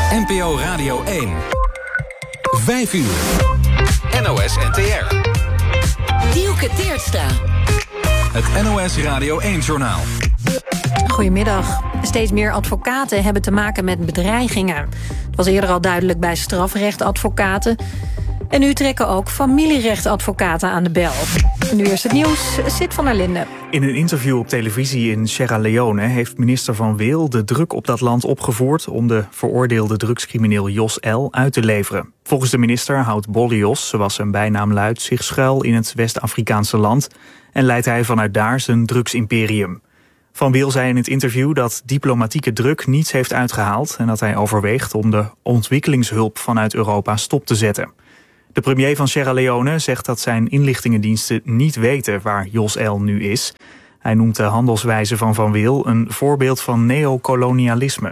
NPO Radio 1. 5 uur. NOS NTR. Dielke Teertstra. Het NOS Radio 1-journaal. Goedemiddag. Steeds meer advocaten hebben te maken met bedreigingen. Het was eerder al duidelijk bij strafrechtadvocaten. En nu trekken ook familierechtadvocaten aan de bel. Nu eerst het nieuws, Sid van der Linden. In een interview op televisie in Sierra Leone heeft minister Van Wil de druk op dat land opgevoerd om de veroordeelde drugscrimineel Jos L. uit te leveren. Volgens de minister houdt Bolle Jos, zoals zijn bijnaam luidt, zich schuil in het West-Afrikaanse land en leidt hij vanuit daar zijn drugsimperium. Van Wil zei in het interview dat diplomatieke druk niets heeft uitgehaald en dat hij overweegt om de ontwikkelingshulp vanuit Europa stop te zetten. De premier van Sierra Leone zegt dat zijn inlichtingendiensten niet weten waar Jos L. nu is. Hij noemt de handelswijze van Wil een voorbeeld van neocolonialisme.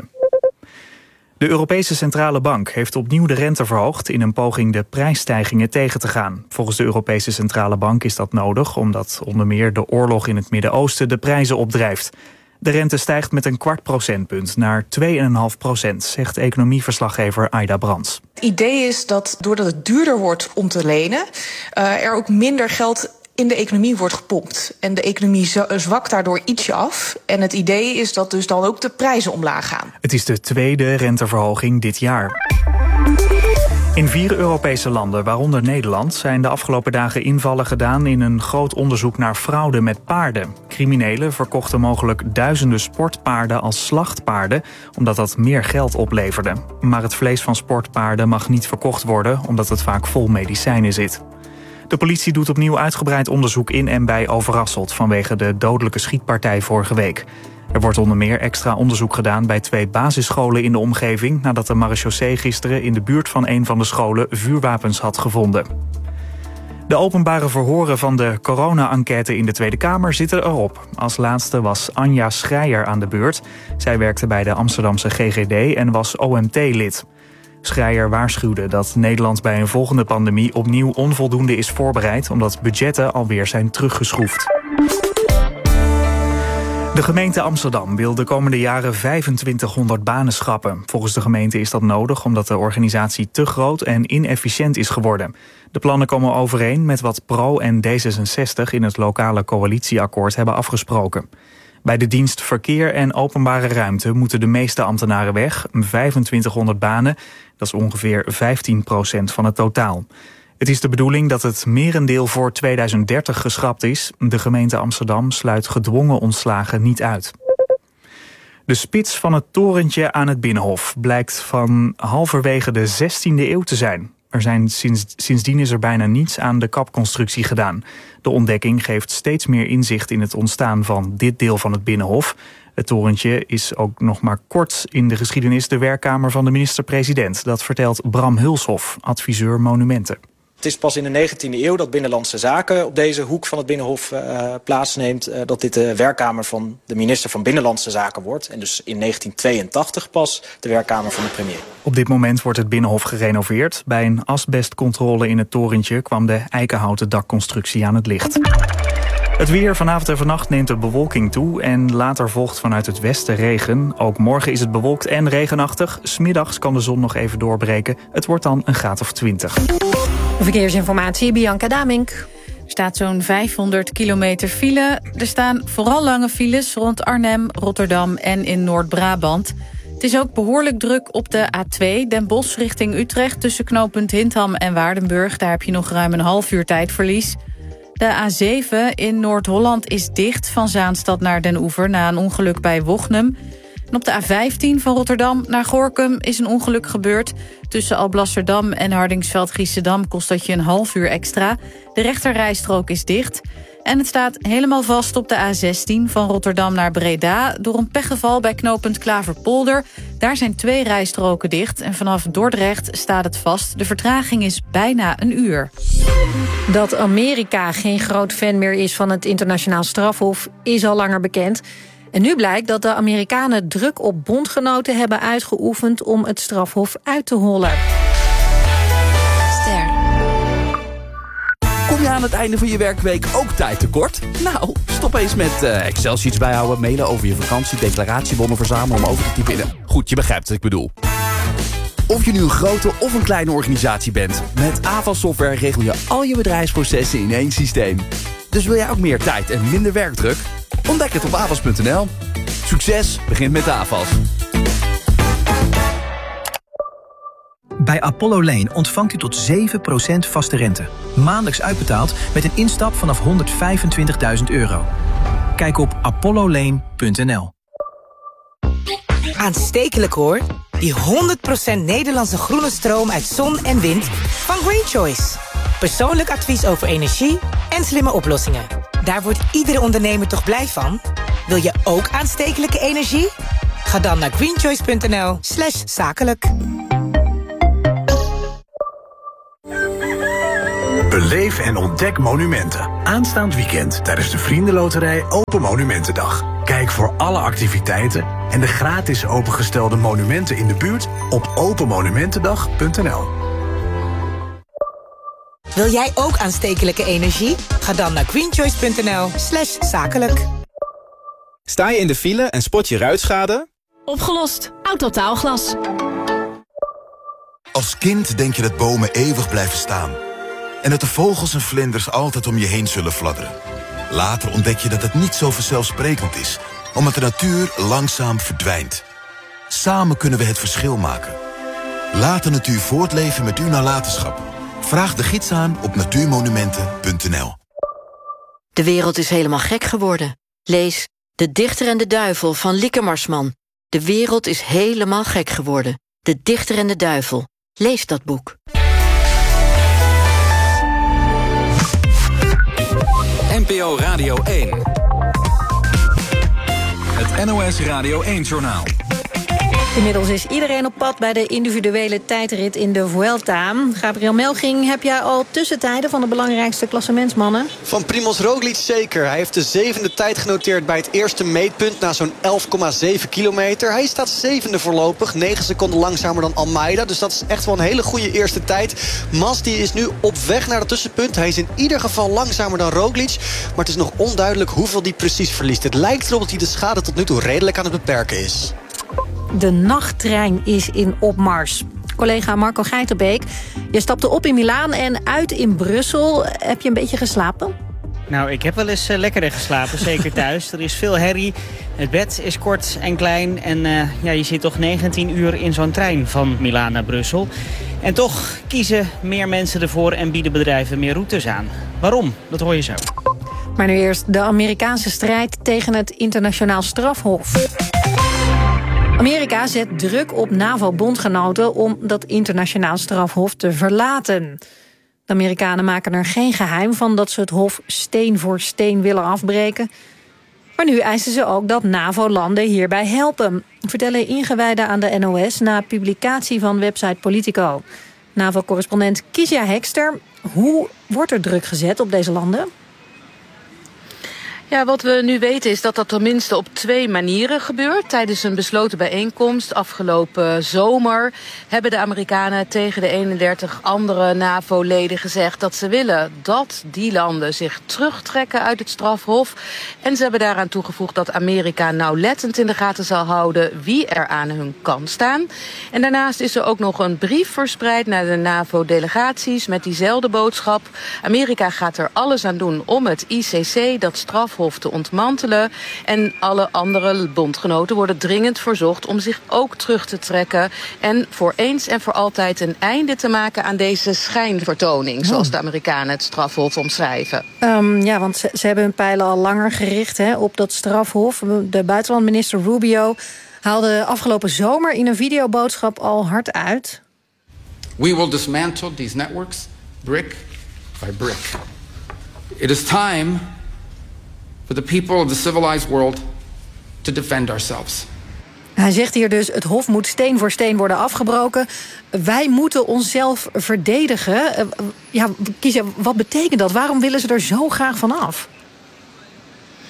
De Europese Centrale Bank heeft opnieuw de rente verhoogd in een poging de prijsstijgingen tegen te gaan. Volgens de Europese Centrale Bank is dat nodig omdat onder meer de oorlog in het Midden-Oosten de prijzen opdrijft. De rente stijgt met een 0,25 procentpunt naar 2,5%, zegt economieverslaggever Aida Brands. Het idee is dat doordat het duurder wordt om te lenen, er ook minder geld in de economie wordt gepompt. En de economie zwakt daardoor ietsje af. En het idee is dat dus dan ook de prijzen omlaag gaan. Het is de tweede renteverhoging dit jaar. In 4 Europese landen, waaronder Nederland, zijn de afgelopen dagen invallen gedaan in een groot onderzoek naar fraude met paarden. Criminelen verkochten mogelijk duizenden sportpaarden als slachtpaarden, omdat dat meer geld opleverde. Maar het vlees van sportpaarden mag niet verkocht worden, omdat het vaak vol medicijnen zit. De politie doet opnieuw uitgebreid onderzoek in en bij Overasselt vanwege de dodelijke schietpartij vorige week. Er wordt onder meer extra onderzoek gedaan bij 2 basisscholen in de omgeving nadat de marechaussee gisteren in de buurt van een van de scholen vuurwapens had gevonden. De openbare verhoren van de corona-enquête in de Tweede Kamer zitten erop. Als laatste was Anja Schreier aan de beurt. Zij werkte bij de Amsterdamse GGD en was OMT-lid. Schreier waarschuwde dat Nederland bij een volgende pandemie opnieuw onvoldoende is voorbereid omdat budgetten alweer zijn teruggeschroefd. De gemeente Amsterdam wil de komende jaren 2500 banen schrappen. Volgens de gemeente is dat nodig omdat de organisatie te groot en inefficiënt is geworden. De plannen komen overeen met wat PRO en D66 in het lokale coalitieakkoord hebben afgesproken. Bij de dienst Verkeer en Openbare Ruimte moeten de meeste ambtenaren weg, 2500 banen, dat is ongeveer 15% van het totaal. Het is de bedoeling dat het merendeel voor 2030 geschrapt is. De gemeente Amsterdam sluit gedwongen ontslagen niet uit. De spits van het torentje aan het Binnenhof blijkt van halverwege de 16e eeuw te zijn. Sindsdien is er bijna niets aan de kapconstructie gedaan. De ontdekking geeft steeds meer inzicht in het ontstaan van dit deel van het Binnenhof. Het torentje is ook nog maar kort in de geschiedenis de werkkamer van de minister-president. Dat vertelt Bram Hulshoff, adviseur monumenten. Het is pas in de 19e eeuw dat Binnenlandse Zaken op deze hoek van het Binnenhof plaatsneemt. Dat dit de werkkamer van de minister van Binnenlandse Zaken wordt. En dus in 1982 pas de werkkamer van de premier. Op dit moment wordt het Binnenhof gerenoveerd. Bij een asbestcontrole in het torentje kwam de eikenhouten dakconstructie aan het licht. Het weer vanavond en vannacht neemt de bewolking toe en later volgt vanuit het westen regen. Ook morgen is het bewolkt en regenachtig. 's Middags kan de zon nog even doorbreken. Het wordt dan een graad of 20. Verkeersinformatie, Bianca Damink. Er staat zo'n 500 kilometer file. Er staan vooral lange files rond Arnhem, Rotterdam en in Noord-Brabant. Het is ook behoorlijk druk op de A2, Den Bosch richting Utrecht, tussen knooppunt Hintham en Waardenburg. Daar heb je nog ruim een half uur tijdverlies. De A7 in Noord-Holland is dicht van Zaanstad naar Den Oever na een ongeluk bij Wognum. En op de A15 van Rotterdam naar Gorinchem is een ongeluk gebeurd. Tussen Alblasserdam en Hardingsveld-Giessendam kost dat je een half uur extra. De rechterrijstrook is dicht. En het staat helemaal vast op de A16 van Rotterdam naar Breda door een pechgeval bij knooppunt Klaverpolder. Daar zijn 2 rijstroken dicht en vanaf Dordrecht staat het vast. De vertraging is bijna een uur. Dat Amerika geen groot fan meer is van het internationaal strafhof is al langer bekend. En nu blijkt dat de Amerikanen druk op bondgenoten hebben uitgeoefend om het strafhof uit te hollen. Ster. Kom je aan het einde van je werkweek ook tijd tekort? Nou, stop eens met Excel-sheets bijhouden, mailen over je vakantie, declaratiebonnen verzamelen om over te typen. Goed, je begrijpt wat ik bedoel. Of je nu een grote of een kleine organisatie bent, met Avas Software regel je al je bedrijfsprocessen in één systeem. Dus wil jij ook meer tijd en minder werkdruk? Ontdek het op avas.nl. Succes begint met Avas. Bij Apollo Lane ontvangt u tot 7% vaste rente. Maandelijks uitbetaald met een instap vanaf €125.000. Kijk op apollolane.nl. Aanstekelijk hoor. Die 100% Nederlandse groene stroom uit zon en wind van Green Choice. Persoonlijk advies over energie en slimme oplossingen. Daar wordt iedere ondernemer toch blij van? Wil je ook aanstekelijke energie? Ga dan naar greenchoice.nl/zakelijk. Beleef en ontdek monumenten. Aanstaand weekend tijdens de Vriendenloterij Open Monumentendag. Kijk voor alle activiteiten en de gratis opengestelde monumenten in de buurt op openmonumentendag.nl. Wil jij ook aanstekelijke energie? Ga dan naar greenchoice.nl/zakelijk. Sta je in de file en spot je ruitschade? Opgelost. Autotaalglas. Als kind denk je dat bomen eeuwig blijven staan. En dat de vogels en vlinders altijd om je heen zullen fladderen. Later ontdek je dat het niet zo vanzelfsprekend is, omdat de natuur langzaam verdwijnt. Samen kunnen we het verschil maken. Laat de natuur voortleven met uw nalatenschap. Vraag de gids aan op natuurmonumenten.nl. De wereld is helemaal gek geworden. Lees De Dichter en de Duivel van Lieke Marsman. De wereld is helemaal gek geworden. De Dichter en de Duivel. Lees dat boek. NPO Radio 1. Het NOS Radio 1-journaal. Inmiddels is iedereen op pad bij de individuele tijdrit in de Vuelta. Gabriel Melching, heb jij al tussentijden van de belangrijkste klassementsmannen? Van Primož Roglič zeker. Hij heeft de 7e tijd genoteerd bij het eerste meetpunt na zo'n 11,7 kilometer. Hij staat 7e voorlopig, 9 seconden langzamer dan Almeida. Dus dat is echt wel een hele goede eerste tijd. Mas die is nu op weg naar het tussenpunt. Hij is in ieder geval langzamer dan Roglič. Maar het is nog onduidelijk hoeveel hij precies verliest. Het lijkt erop dat hij de schade tot nu toe redelijk aan het beperken is. De nachttrein is in opmars. Collega Marco Geitenbeek, je stapte op in Milaan en uit in Brussel. Heb je een beetje geslapen? Nou, ik heb wel eens lekkerder geslapen, zeker thuis. Er is veel herrie, het bed is kort en klein... en je zit toch 19 uur in zo'n trein van Milaan naar Brussel. En toch kiezen meer mensen ervoor en bieden bedrijven meer routes aan. Waarom? Dat hoor je zo. Maar nu eerst de Amerikaanse strijd tegen het internationaal strafhof. Amerika zet druk op NAVO-bondgenoten om dat internationaal strafhof te verlaten. De Amerikanen maken er geen geheim van dat ze het hof steen voor steen willen afbreken. Maar nu eisen ze ook dat NAVO-landen hierbij helpen, vertellen ingewijden aan de NOS na publicatie van website Politico. NAVO-correspondent Kiesja Hekster, hoe wordt er druk gezet op deze landen? Ja, wat we nu weten is dat dat tenminste op 2 manieren gebeurt. Tijdens een besloten bijeenkomst afgelopen zomer hebben de Amerikanen tegen de 31 andere NAVO-leden gezegd dat ze willen dat die landen zich terugtrekken uit het strafhof. En ze hebben daaraan toegevoegd dat Amerika nauwlettend in de gaten zal houden wie er aan hun kant staan. En daarnaast is er ook nog een brief verspreid naar de NAVO-delegaties met diezelfde boodschap. Amerika gaat er alles aan doen om het ICC, dat strafhof, te ontmantelen. En alle andere bondgenoten worden dringend verzocht om zich ook terug te trekken en voor eens en voor altijd een einde te maken aan deze schijnvertoning, zoals de Amerikanen het strafhof omschrijven. Ja, want ze hebben hun pijlen al langer gericht op dat strafhof. De buitenlandminister Rubio haalde afgelopen zomer in een videoboodschap al hard uit. We will dismantle these networks brick by brick. It is time for the people of the civilized world to defend ourselves. Hij zegt hier dus, het hof moet steen voor steen worden afgebroken. Wij moeten onszelf verdedigen. Kiesja, wat betekent dat? Waarom willen ze er zo graag van af?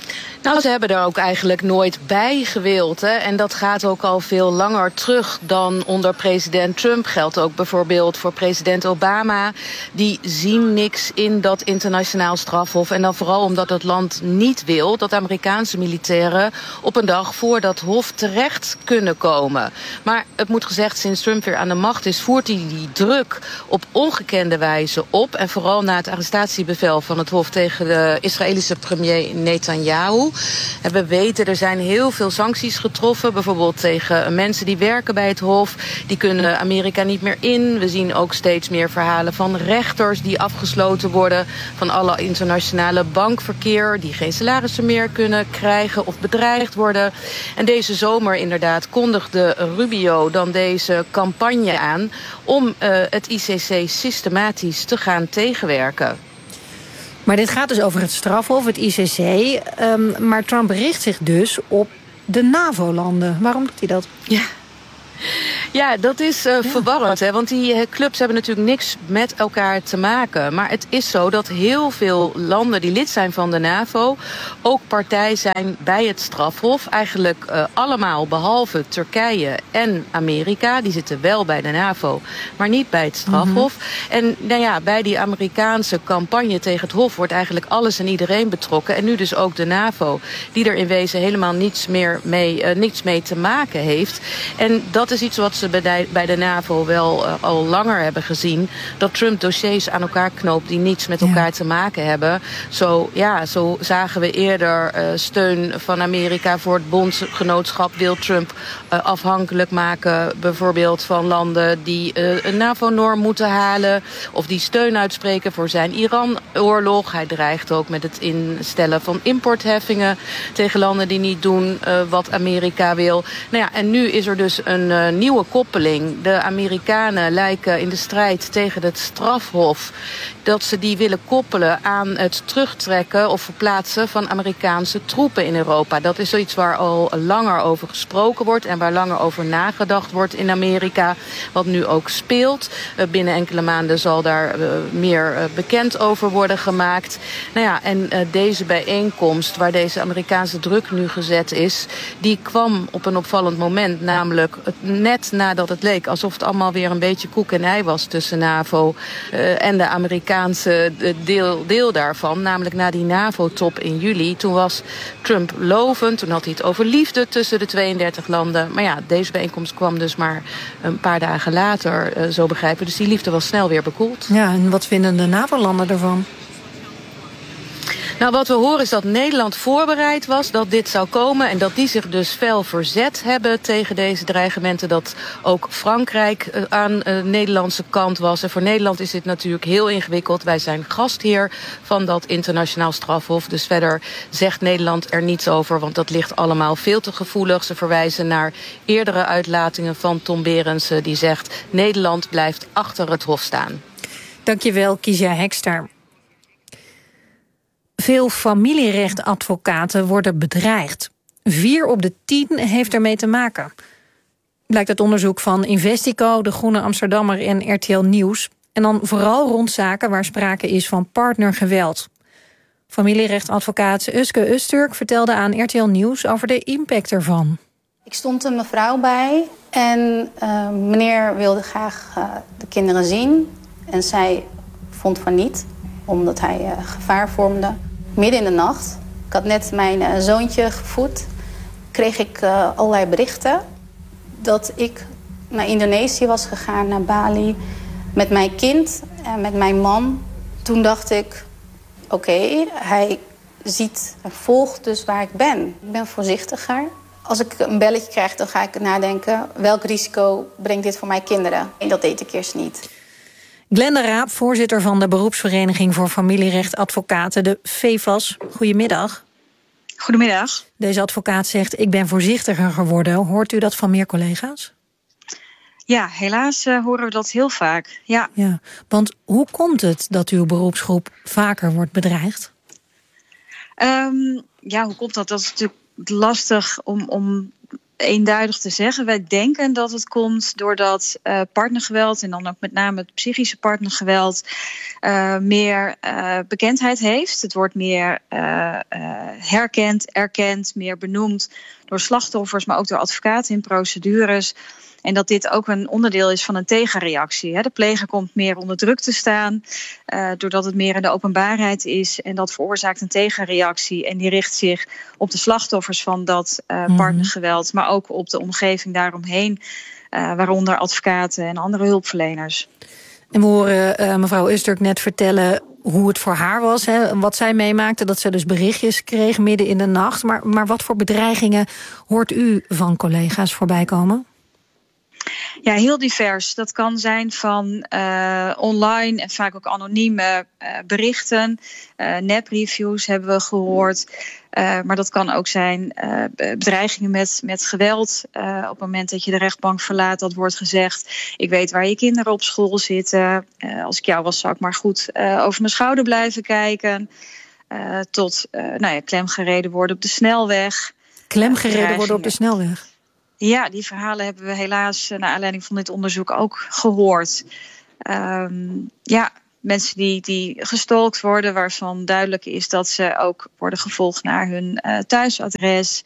Nou, ze hebben er ook eigenlijk nooit bij gewild. Hè? En dat gaat ook al veel langer terug dan onder president Trump. Geldt ook bijvoorbeeld voor president Obama. Die zien niks in dat internationaal strafhof. En dan vooral omdat het land niet wil dat Amerikaanse militairen op een dag voor dat hof terecht kunnen komen. Maar het moet gezegd, sinds Trump weer aan de macht is, voert hij die druk op ongekende wijze op. En vooral na het arrestatiebevel van het hof tegen de Israëlische premier Netanyahu. En we weten, er zijn heel veel sancties getroffen. Bijvoorbeeld tegen mensen die werken bij het hof. Die kunnen Amerika niet meer in. We zien ook steeds meer verhalen van rechters die afgesloten worden van alle internationale bankverkeer. Die geen salarissen meer kunnen krijgen of bedreigd worden. En deze zomer inderdaad kondigde Rubio dan deze campagne aan om het ICC systematisch te gaan tegenwerken. Maar dit gaat dus over het strafhof, het ICC. Maar Trump richt zich dus op de NAVO-landen. Waarom doet hij dat? Ja, dat is verwarrend. Hè? Want die clubs hebben natuurlijk niks met elkaar te maken. Maar het is zo dat heel veel landen die lid zijn van de NAVO ook partij zijn bij het strafhof. Eigenlijk allemaal behalve Turkije en Amerika. Die zitten wel bij de NAVO, maar niet bij het strafhof. En nou ja, bij die Amerikaanse campagne tegen het hof wordt eigenlijk alles en iedereen betrokken. En nu dus ook de NAVO, die er in wezen helemaal niets mee te maken heeft. En dat is iets wat ze bij de NAVO wel al langer hebben gezien. Dat Trump dossiers aan elkaar knoopt die niets met elkaar te maken hebben. Zo zagen we eerder steun van Amerika voor het bondgenootschap. Wil Trump afhankelijk maken bijvoorbeeld van landen die een NAVO-norm moeten halen. Of die steun uitspreken voor zijn Iran-oorlog. Hij dreigt ook met het instellen van importheffingen tegen landen die niet doen wat Amerika wil. Nou ja, en nu is er dus een nieuwe koppeling. De Amerikanen lijken in de strijd tegen het strafhof dat ze die willen koppelen aan het terugtrekken of verplaatsen van Amerikaanse troepen in Europa. Dat is zoiets waar al langer over gesproken wordt en waar langer over nagedacht wordt in Amerika, wat nu ook speelt. Binnen enkele maanden zal daar meer bekend over worden gemaakt. Nou ja, en deze bijeenkomst waar deze Amerikaanse druk nu gezet is, die kwam op een opvallend moment, namelijk net nadat het leek alsof het allemaal weer een beetje koek en ei was tussen NAVO en de Amerikaanse deel daarvan, namelijk na die NAVO-top in juli. Toen was Trump lovend, toen had hij het over liefde tussen de 32 landen. Maar ja, deze bijeenkomst kwam dus maar een paar dagen later, zo begrijpen. Dus die liefde was snel weer bekoeld. Ja, en wat vinden de NAVO-landen ervan? Nou, wat we horen is dat Nederland voorbereid was dat dit zou komen en dat die zich dus fel verzet hebben tegen deze dreigementen. Dat ook Frankrijk aan de Nederlandse kant was. En voor Nederland is dit natuurlijk heel ingewikkeld. Wij zijn gastheer van dat internationaal strafhof. Dus verder zegt Nederland er niets over, want dat ligt allemaal veel te gevoelig. Ze verwijzen naar eerdere uitlatingen van Tom Berendsen die zegt Nederland blijft achter het hof staan. Dankjewel, Kiesja Hekster. Veel familierechtadvocaten worden bedreigd. 4 op de 10 heeft ermee te maken. Blijkt uit onderzoek van Investico, De Groene Amsterdammer en RTL Nieuws. En dan vooral rond zaken waar sprake is van partnergeweld. Familierechtadvocaat Uske Usturk vertelde aan RTL Nieuws over de impact ervan. Ik stond een mevrouw bij en meneer wilde graag de kinderen zien. En zij vond van niet, omdat hij gevaar vormde. Midden in de nacht, ik had net mijn zoontje gevoed, kreeg ik allerlei berichten dat ik naar Indonesië was gegaan, naar Bali, met mijn kind en met mijn man. Toen dacht ik, oké, hij volgt dus waar ik ben. Ik ben voorzichtiger. Als ik een belletje krijg, dan ga ik nadenken, welk risico brengt dit voor mijn kinderen? En dat deed ik eerst niet. Glenda Raap, voorzitter van de beroepsvereniging voor familierechtadvocaten, de VEFAS. Goedemiddag. Goedemiddag. Deze advocaat zegt, ik ben voorzichtiger geworden. Hoort u dat van meer collega's? Ja, helaas horen we dat heel vaak. Ja. Want hoe komt het dat uw beroepsgroep vaker wordt bedreigd? Hoe komt dat? Dat is natuurlijk lastig om eenduidig te zeggen. Wij denken dat het komt doordat partnergeweld, en dan ook met name het psychische partnergeweld, meer bekendheid heeft. Het wordt meer herkend, erkend, meer benoemd door slachtoffers, maar ook door advocaten in procedures. En dat dit ook een onderdeel is van een tegenreactie. De pleger komt meer onder druk te staan, doordat het meer in de openbaarheid is. En dat veroorzaakt een tegenreactie. En die richt zich op de slachtoffers van dat partnergeweld, maar ook op de omgeving daaromheen, waaronder advocaten en andere hulpverleners. En we horen mevrouw Usturk net vertellen hoe het voor haar was, wat zij meemaakte, dat ze dus berichtjes kreeg midden in de nacht. Maar wat voor bedreigingen hoort u van collega's voorbij komen? Ja, heel divers. Dat kan zijn van online en vaak ook anonieme berichten. Nepreviews hebben we gehoord. Maar dat kan ook zijn bedreigingen met geweld. Op het moment dat je de rechtbank verlaat, dat wordt gezegd: ik weet waar je kinderen op school zitten. Als ik jou was, zou ik maar goed over mijn schouder blijven kijken. Tot klemgereden worden op de snelweg. Klemgereden worden op de snelweg? Ja, die verhalen hebben we helaas naar aanleiding van dit onderzoek ook gehoord. Mensen die gestalkt worden, waarvan duidelijk is dat ze ook worden gevolgd naar hun thuisadres.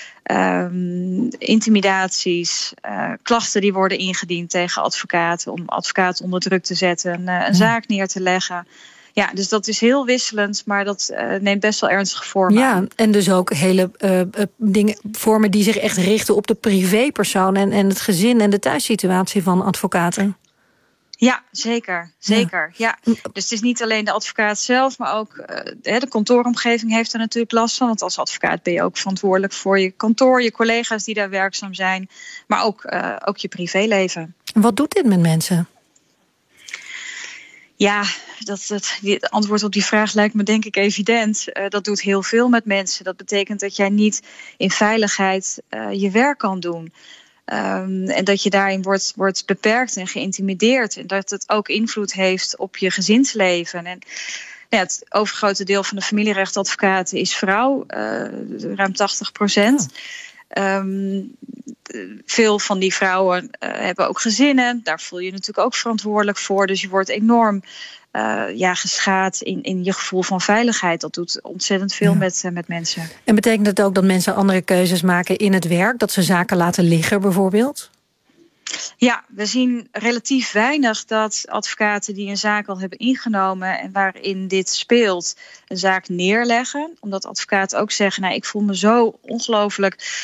Intimidaties, klachten die worden ingediend tegen advocaten om advocaten onder druk te zetten, een zaak neer te leggen. Ja, dus dat is heel wisselend, maar dat neemt best wel ernstige vormen aan. Ja, en dus ook hele vormen die zich echt richten op de privépersoon en het gezin en de thuissituatie van advocaten. Ja, zeker. Ja. Dus het is niet alleen de advocaat zelf, maar ook de kantooromgeving heeft er natuurlijk last van. Want als advocaat ben je ook verantwoordelijk voor je kantoor, je collega's die daar werkzaam zijn, maar ook je privéleven. Wat doet dit met mensen? Ja, het antwoord op die vraag lijkt me denk ik evident. Dat doet heel veel met mensen. Dat betekent dat jij niet in veiligheid je werk kan doen. En dat je daarin wordt beperkt en geïntimideerd. En dat het ook invloed heeft op je gezinsleven. En het overgrote deel van de familierechtadvocaten is vrouw. Ruim 80%. Veel van die vrouwen hebben ook gezinnen. Daar voel je je natuurlijk ook verantwoordelijk voor. Dus je wordt enorm geschaad in je gevoel van veiligheid. Dat doet ontzettend veel met mensen. En betekent het ook dat mensen andere keuzes maken in het werk? Dat ze zaken laten liggen bijvoorbeeld? Ja, we zien relatief weinig dat advocaten die een zaak al hebben ingenomen en waarin dit speelt, een zaak neerleggen. Omdat advocaten ook zeggen, ik voel me zo ongelooflijk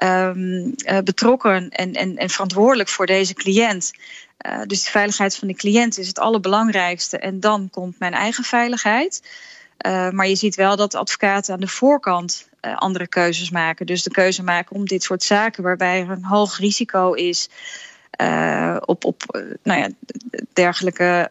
betrokken en verantwoordelijk voor deze cliënt. Dus de veiligheid van de cliënt is het allerbelangrijkste. En dan komt mijn eigen veiligheid. Maar je ziet wel dat advocaten aan de voorkant andere keuzes maken. Dus de keuze maken om dit soort zaken waarbij er een hoog risico is op dergelijke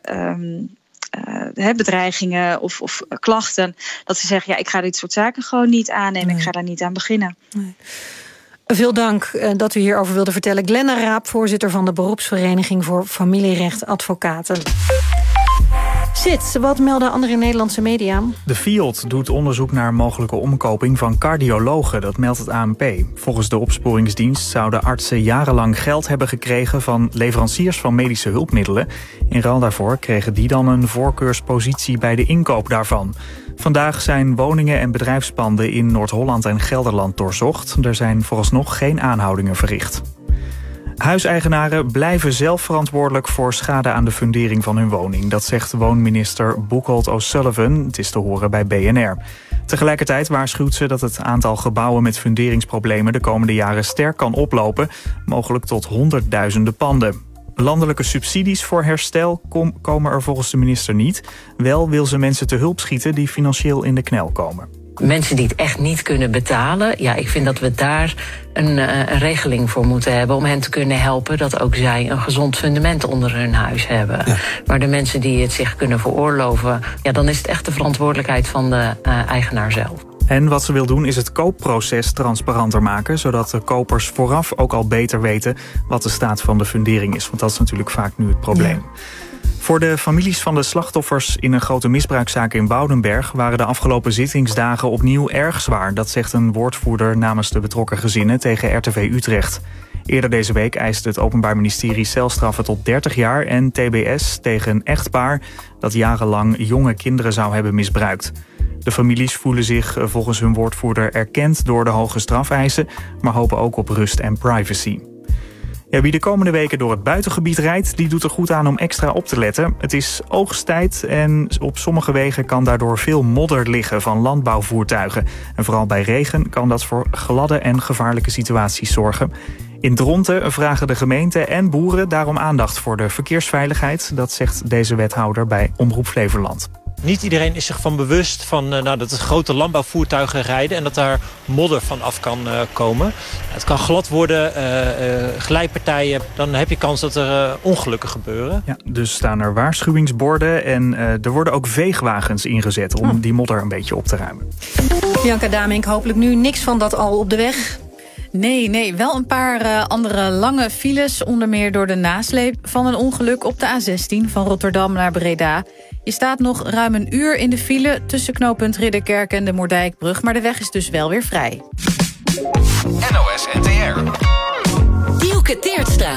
bedreigingen of klachten. Dat ze zeggen, ik ga dit soort zaken gewoon niet aannemen. Ik ga daar niet aan beginnen. Nee. Veel dank dat u hierover wilde vertellen. Glenna Raap, voorzitter van de beroepsvereniging voor familierechtadvocaten. Sid, wat melden andere Nederlandse media? De Fiat doet onderzoek naar mogelijke omkoping van cardiologen, dat meldt het ANP. Volgens de opsporingsdienst zouden artsen jarenlang geld hebben gekregen van leveranciers van medische hulpmiddelen. In ruil daarvoor kregen die dan een voorkeurspositie bij de inkoop daarvan. Vandaag zijn woningen en bedrijfspanden in Noord-Holland en Gelderland doorzocht. Er zijn vooralsnog geen aanhoudingen verricht. Huiseigenaren blijven zelf verantwoordelijk voor schade aan de fundering van hun woning. Dat zegt woonminister Buchholz O'Sullivan. Het is te horen bij BNR. Tegelijkertijd waarschuwt ze dat het aantal gebouwen met funderingsproblemen de komende jaren sterk kan oplopen. Mogelijk tot honderdduizenden panden. Landelijke subsidies voor herstel komen er volgens de minister niet. Wel wil ze mensen te hulp schieten die financieel in de knel komen. Mensen die het echt niet kunnen betalen, ik vind dat we daar een regeling voor moeten hebben om hen te kunnen helpen dat ook zij een gezond fundament onder hun huis hebben. Ja. Maar de mensen die het zich kunnen veroorloven, dan is het echt de verantwoordelijkheid van de eigenaar zelf. En wat ze wil doen is het koopproces transparanter maken, zodat de kopers vooraf ook al beter weten wat de staat van de fundering is. Want dat is natuurlijk vaak nu het probleem. Ja. Voor de families van de slachtoffers in een grote misbruikzaak in Woudenberg waren de afgelopen zittingsdagen opnieuw erg zwaar. Dat zegt een woordvoerder namens de betrokken gezinnen tegen RTV Utrecht. Eerder deze week eiste het Openbaar Ministerie celstraffen tot 30 jaar en TBS tegen een echtpaar dat jarenlang jonge kinderen zou hebben misbruikt. De families voelen zich volgens hun woordvoerder erkend door de hoge strafeisen, maar hopen ook op rust en privacy. Ja, wie de komende weken door het buitengebied rijdt, die doet er goed aan om extra op te letten. Het is oogsttijd en op sommige wegen kan daardoor veel modder liggen van landbouwvoertuigen. En vooral bij regen kan dat voor gladde en gevaarlijke situaties zorgen. In Dronten vragen de gemeente en boeren daarom aandacht voor de verkeersveiligheid. Dat zegt deze wethouder bij Omroep Flevoland. Niet iedereen is zich van bewust van dat er grote landbouwvoertuigen rijden en dat daar modder van af kan komen. Het kan glad worden, glijpartijen, dan heb je kans dat er ongelukken gebeuren. Ja, dus staan er waarschuwingsborden en er worden ook veegwagens ingezet om die modder een beetje op te ruimen. Bianca Damink, hopelijk nu niks van dat al op de weg. Nee, wel een paar andere lange files. Onder meer door de nasleep van een ongeluk op de A16 van Rotterdam naar Breda. Je staat nog ruim een uur in de file tussen knooppunt Ridderkerk en de Moerdijkbrug. Maar de weg is dus wel weer vrij. NOS NTR. Dielke Teertstra.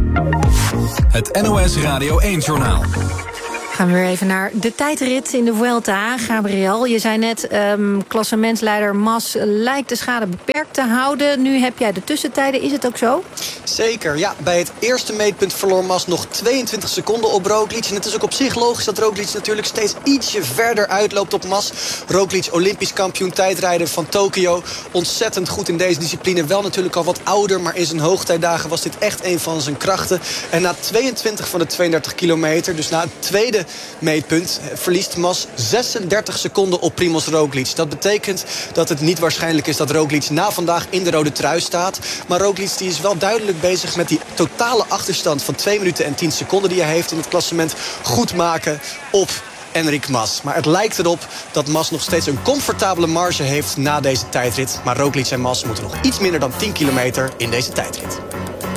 Het NOS Radio 1-journaal. Gaan we weer even naar de tijdrit in de Vuelta. Gabriel, je zei net, klassementsleider Mas lijkt de schade beperkt te houden. Nu heb jij de tussentijden, is het ook zo? Zeker, ja. Bij het eerste meetpunt verloor Mas nog 22 seconden op Roglic. En het is ook op zich logisch dat Roglic natuurlijk steeds ietsje verder uitloopt op Mas. Roglic, Olympisch kampioen tijdrijden van Tokio. Ontzettend goed in deze discipline. Wel natuurlijk al wat ouder, maar in zijn hoogtijdagen was dit echt een van zijn krachten. En na 22 van de 32 kilometer, dus na het tweede meetpunt, verliest Mas 36 seconden op Primož Roglic. Dat betekent dat het niet waarschijnlijk is dat Roglic na vandaag in de rode trui staat. Maar Roglic die is wel duidelijk bezig met die totale achterstand van 2 minuten en 10 seconden die hij heeft in het klassement goed maken op Enric Mas. Maar het lijkt erop dat Mas nog steeds een comfortabele marge heeft na deze tijdrit. Maar Roglic en Mas moeten nog iets minder dan 10 kilometer in deze tijdrit.